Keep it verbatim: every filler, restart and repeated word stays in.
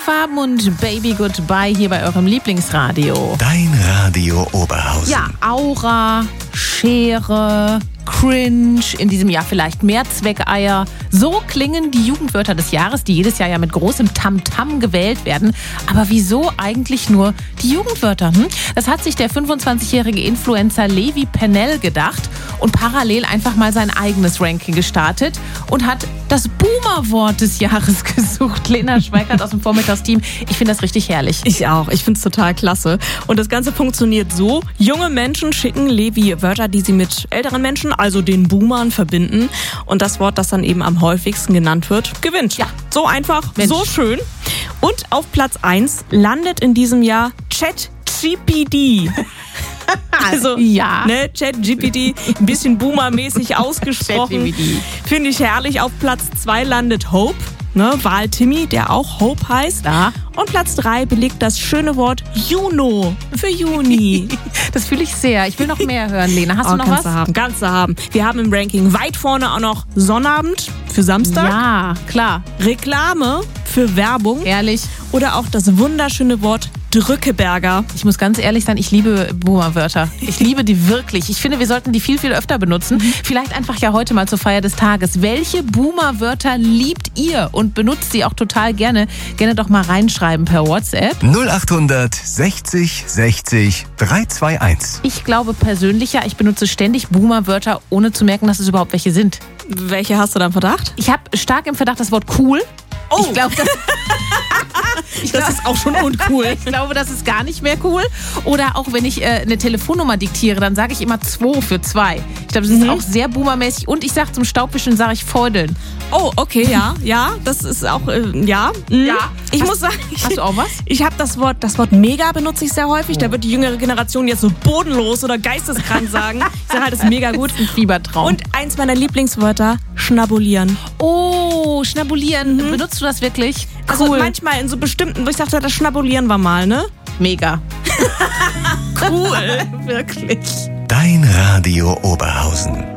Regenfarben und Baby Goodbye hier bei eurem Lieblingsradio. Dein Radio Oberhausen. Ja, Aura, Schere, Cringe, in diesem Jahr vielleicht Mehrzweckeier. So klingen die Jugendwörter des Jahres, die jedes Jahr ja mit großem Tamtam gewählt werden. Aber wieso eigentlich nur die Jugendwörter? Hm? Das hat sich der fünfundzwanzigjährige Influencer Levi Pennell gedacht und parallel einfach mal sein eigenes Ranking gestartet und hat das Boomer-Wort des Jahres gesucht. Lena Schweikart aus dem Vormittagsteam. Ich finde das richtig herrlich. Ich auch. Ich finde es total klasse. Und das Ganze funktioniert so. Junge Menschen schicken Levi Wörter, die sie mit älteren Menschen, also den Boomern, verbinden. Und das Wort, das dann eben am häufigsten genannt wird, gewinnt. Ja. So einfach, Mensch. so schön. Und auf Platz eins landet in diesem Jahr ChatGPT. Also, Ja. ne, ChatGPT, ein bisschen boomermäßig ausgesprochen. ChatGPT. Finde ich herrlich. Auf Platz zwei landet Hope, ne, Wahl-Timmy, der auch Hope heißt. Ja. Und Platz drei belegt das schöne Wort Juno für Juni. Das fühle ich sehr. Ich will noch mehr hören, Lena. Hast Oh, du noch kannst was? du haben, kannst du haben. Wir haben im Ranking weit vorne auch noch Sonnabend für Samstag, Ja, klar. Reklame für Werbung Ehrlich. oder auch das wunderschöne Wort Drückeberger. Ich muss ganz ehrlich sein, ich liebe Boomer-Wörter. Ich liebe die wirklich. Ich finde, wir sollten die viel, viel öfter benutzen. Vielleicht einfach ja heute mal zur Feier des Tages. Welche Boomer-Wörter liebt ihr und benutzt sie auch total gerne? Gerne doch mal reinschreiben per WhatsApp. null acht sechzig sechzig dreihundertzweiundundzwanzig. Ich glaube persönlich ja, ich benutze ständig Boomer-Wörter, ohne zu merken, dass es überhaupt welche sind. Welche hast du dann Verdacht? Ich habe stark im Verdacht das Wort cool. Oh. Ich glaube, das, ich Das ist auch schon uncool. Ich glaube, das ist gar nicht mehr cool. Oder auch wenn ich äh, eine Telefonnummer diktiere, dann sage ich immer zwei für zwei. Ich glaube, das ist Mhm. auch sehr boomermäßig. Und ich sage zum Staubwischen, sage ich feudeln. Oh, okay, ja, ja, das ist auch, äh, ja. Mhm. Ja. Ich Hast- muss sagen, ich, Hast du auch was? ich habe das Wort, das Wort mega benutze ich sehr häufig. Da wird die jüngere Generation jetzt so bodenlos oder geisteskrank sagen. Ich sage halt, das ist mega gut. Fiebertraum. Und eins meiner Lieblingswörter, schnabulieren. oh, schnabulieren. Benutzt du das wirklich? Also Cool. manchmal in so bestimmten, wo ich sagte, das schnabulieren wir mal, ne? Mega. Cool. Wirklich. Dein Radio Oberhausen.